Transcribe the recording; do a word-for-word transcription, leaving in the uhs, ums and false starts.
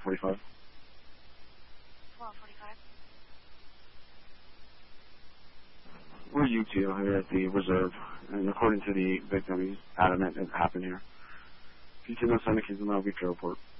forty-five. twelve forty-five. We're U two here at the reserve, and according to the victim, he's adamant it happened here. If you can send the kids in the Beach Airport.